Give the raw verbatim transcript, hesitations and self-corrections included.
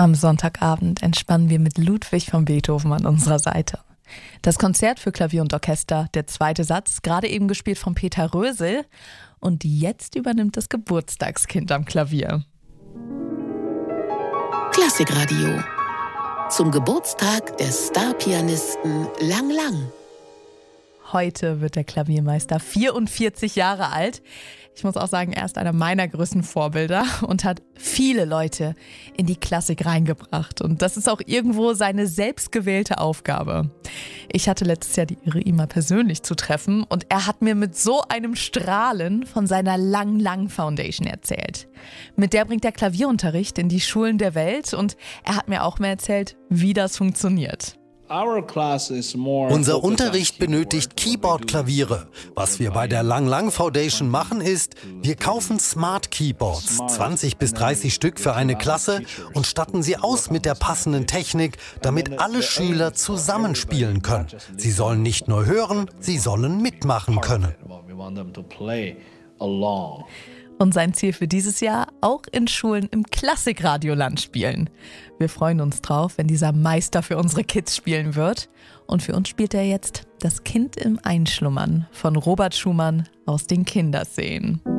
Am Sonntagabend entspannen wir mit Ludwig van Beethoven an unserer Seite. Das Konzert für Klavier und Orchester, der zweite Satz, gerade eben gespielt von Peter Rösel. Und jetzt übernimmt das Geburtstagskind am Klavier. Klassikradio. Zum Geburtstag des Starpianisten Lang Lang. Heute wird der Klaviermeister vierundvierzig Jahre alt. Ich muss auch sagen, er ist einer meiner größten Vorbilder und hat viele Leute in die Klassik reingebracht. Und das ist auch irgendwo seine selbstgewählte Aufgabe. Ich hatte letztes Jahr die Ehre, ihn mal persönlich zu treffen. Und er hat mir mit so einem Strahlen von seiner Lang Lang Foundation erzählt. Mit der bringt er Klavierunterricht in die Schulen der Welt. Und er hat mir auch mehr erzählt, wie das funktioniert. Unser Unterricht benötigt Keyboard-Klaviere. Was wir bei der Lang Lang Foundation machen ist, wir kaufen Smart Keyboards, zwanzig bis dreißig Stück für eine Klasse und statten sie aus mit der passenden Technik, damit alle Schüler zusammenspielen können. Sie sollen nicht nur hören, sie sollen mitmachen können. Und sein Ziel für dieses Jahr, auch in Schulen im Klassikradioland spielen. Wir freuen uns drauf, wenn dieser Meister für unsere Kids spielen wird. Und für uns spielt er jetzt Das Kind im Einschlummern von Robert Schumann aus den Kinderszenen.